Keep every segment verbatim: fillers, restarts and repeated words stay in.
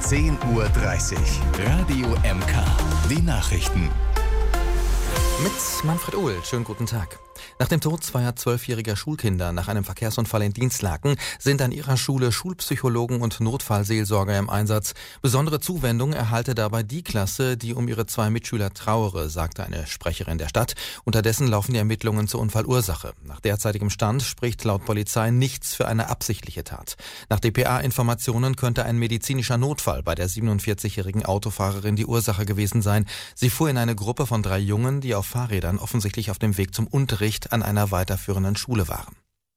zehn Uhr dreißig. Radio M K. Die Nachrichten. Mit Manfred Uhl. Schönen guten Tag. Nach dem Tod zweier zwölfjähriger Schulkinder nach einem Verkehrsunfall in Dinslaken sind an ihrer Schule Schulpsychologen und Notfallseelsorger im Einsatz. Besondere Zuwendung erhalte dabei die Klasse, die um ihre zwei Mitschüler trauere, sagte eine Sprecherin der Stadt. Unterdessen laufen die Ermittlungen zur Unfallursache. Nach derzeitigem Stand spricht laut Polizei nichts für eine absichtliche Tat. Nach D P A-Informationen könnte ein medizinischer Notfall bei der siebenundvierzigjährigen Autofahrerin die Ursache gewesen sein. Sie fuhr in eine Gruppe von drei Jungen, die auf Fahrrädern offensichtlich auf dem Weg zum Unterricht an einer weiterführenden Schule waren.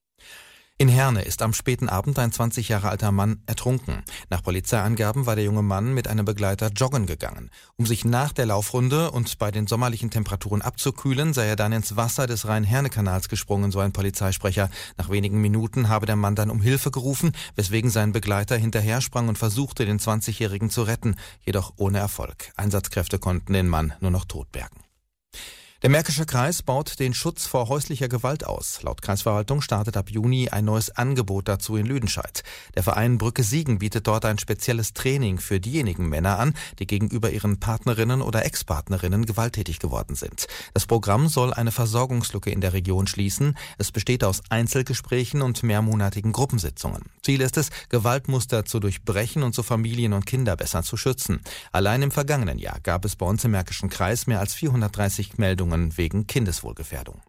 In Herne ist am späten Abend ein zwanzig Jahre alter Mann ertrunken. Nach Polizeiangaben war der junge Mann mit einem Begleiter joggen gegangen. Um sich nach der Laufrunde und bei den sommerlichen Temperaturen abzukühlen, sei er dann ins Wasser des Rhein-Herne-Kanals gesprungen, so ein Polizeisprecher. Nach wenigen Minuten habe der Mann dann um Hilfe gerufen, weswegen sein Begleiter hinterher sprang und versuchte, den zwanzigjährigen zu retten, jedoch ohne Erfolg. Einsatzkräfte konnten den Mann nur noch tot bergen. Der Märkische Kreis baut den Schutz vor häuslicher Gewalt aus. Laut Kreisverwaltung startet ab Juni ein neues Angebot dazu in Lüdenscheid. Der Verein Brücke Siegen bietet dort ein spezielles Training für diejenigen Männer an, die gegenüber ihren Partnerinnen oder Ex-Partnerinnen gewalttätig geworden sind. Das Programm soll eine Versorgungslücke in der Region schließen. Es besteht aus Einzelgesprächen und mehrmonatigen Gruppensitzungen. Ziel ist es, Gewaltmuster zu durchbrechen und so Familien und Kinder besser zu schützen. Allein im vergangenen Jahr gab es bei uns im Märkischen Kreis mehr als vierhundertdreißig Meldungen wegen Kindeswohlgefährdung.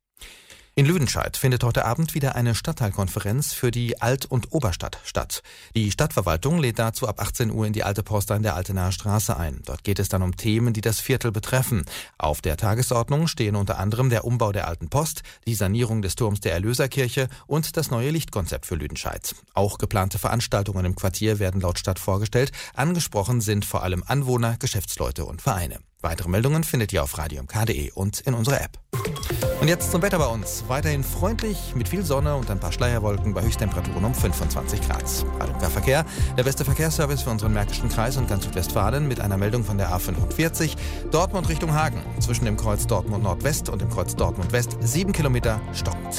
In Lüdenscheid findet heute Abend wieder eine Stadtteilkonferenz für die Alt- und Oberstadt statt. Die Stadtverwaltung lädt dazu ab achtzehn Uhr in die Alte Post an der Altenaer Straße ein. Dort geht es dann um Themen, die das Viertel betreffen. Auf der Tagesordnung stehen unter anderem der Umbau der Alten Post, die Sanierung des Turms der Erlöserkirche und das neue Lichtkonzept für Lüdenscheid. Auch geplante Veranstaltungen im Quartier werden laut Stadt vorgestellt. Angesprochen sind vor allem Anwohner, Geschäftsleute und Vereine. Weitere Meldungen findet ihr auf radio m k punkt d e und in unserer App. Und jetzt zum Wetter bei uns. Weiterhin freundlich, mit viel Sonne und ein paar Schleierwolken bei Höchsttemperaturen um fünfundzwanzig Grad. Radio M K Verkehr, der beste Verkehrsservice für unseren Märkischen Kreis und ganz Südwestfalen mit einer Meldung von der A fünfundvierzig. Dortmund Richtung Hagen. Zwischen dem Kreuz Dortmund Nordwest und dem Kreuz Dortmund West sieben Kilometer stockend.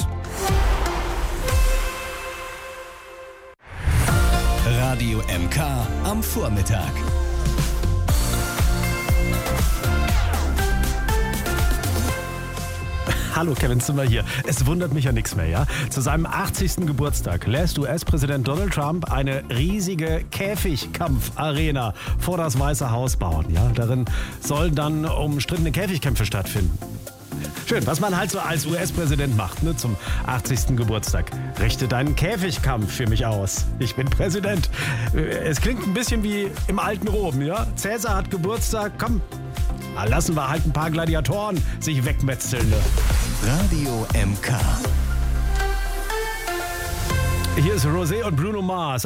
Radio M K am Vormittag. Hallo, Kevin Zimmer hier. Es wundert mich ja nichts mehr, ja? Zu seinem achtzigsten Geburtstag lässt U S-Präsident Donald Trump eine riesige Käfigkampf-Arena vor das Weiße Haus bauen, ja? Darin sollen dann umstrittene Käfigkämpfe stattfinden. Schön, was man halt so als U S-Präsident macht, ne, zum achtzigsten Geburtstag. Richte deinen Käfigkampf für mich aus. Ich bin Präsident. Es klingt ein bisschen wie im alten Rom, ja? Cäsar hat Geburtstag, komm, lassen wir halt ein paar Gladiatoren sich wegmetzeln. Ne? Radio M K. Hier ist Rosé und Bruno Mars.